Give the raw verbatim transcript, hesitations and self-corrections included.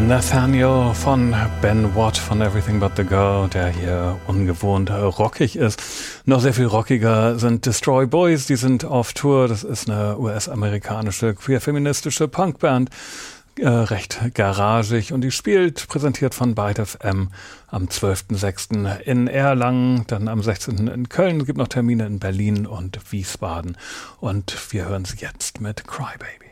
Nathaniel von Ben Watt von Everything But The Girl, der hier ungewohnt rockig ist. Noch sehr viel rockiger sind Destroy Boys, die sind auf Tour. Das ist eine U S-amerikanische queer-feministische Punkband, äh, recht garagig, und die spielt, präsentiert von Byte F M, am zwölften sechsten in Erlangen, dann am sechzehnten in Köln. Es gibt noch Termine in Berlin und Wiesbaden, und wir hören sie jetzt mit Crybaby.